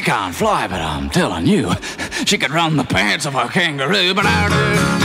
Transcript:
She can't fly, but I'm telling you, she could run the pants of a kangaroo. But